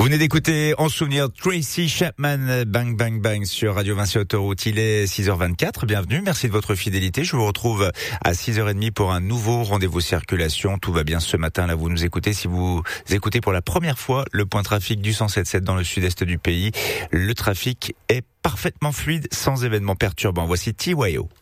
Vous venez d'écouter en souvenir Tracy Chapman, Bang Bang Bang sur Radio Vinci Autoroute. Il est 6h24. Bienvenue. Merci de votre fidélité. Je vous retrouve à 6h30 pour un nouveau rendez-vous circulation. Tout va bien ce matin. Là, vous nous écoutez. Si vous écoutez pour la première fois le point trafic du 107.7 dans le sud-est du pays, le trafic est parfaitement fluide, sans événements perturbants. Voici TYO.